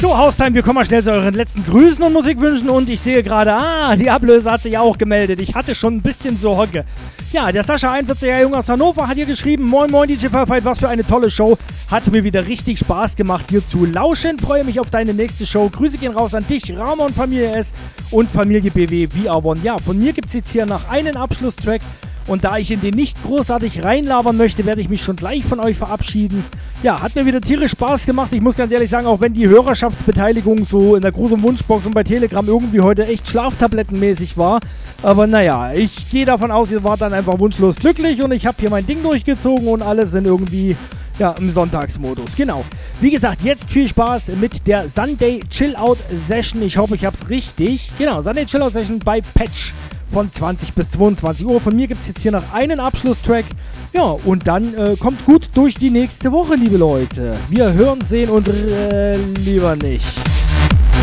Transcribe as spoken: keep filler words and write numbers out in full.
So, Haustime, wir kommen mal schnell zu euren letzten Grüßen und Musikwünschen und ich sehe gerade, ah, die Ablöse hat sich auch gemeldet. Ich hatte schon ein bisschen Sorge. Ja, der Sascha, einundvierziger Junge aus Hannover, hat hier geschrieben, moin moin D J Firefight, was für eine tolle Show. Hat mir wieder richtig Spaß gemacht, dir zu lauschen. Freue mich auf deine nächste Show. Grüße gehen raus an dich, Ramon, Familie S und Familie B W V R eins. Ja, von mir gibt es jetzt hier noch einen Abschlusstrack. Und da ich in den nicht großartig reinlabern möchte, werde ich mich schon gleich von euch verabschieden. Ja, hat mir wieder tierisch Spaß gemacht. Ich muss ganz ehrlich sagen, auch wenn die Hörerschaftsbeteiligung so in der großen Wunschbox und bei Telegram irgendwie heute echt schlaftablettenmäßig war. Aber naja, ich gehe davon aus, ihr wart dann einfach wunschlos glücklich und ich habe hier mein Ding durchgezogen und alle sind irgendwie ja, im Sonntagsmodus. Genau. Wie gesagt, jetzt viel Spaß mit der Sunday Chill-Out Session. Ich hoffe, ich habe es richtig. Genau, Sunday Chill-Out Session bei Patch. Von zwanzig bis zweiundzwanzig Uhr. Von mir gibt es jetzt hier noch einen Abschlusstrack. Ja, und dann äh, kommt gut durch die nächste Woche, liebe Leute. Wir hören, sehen und äh, lieber nicht.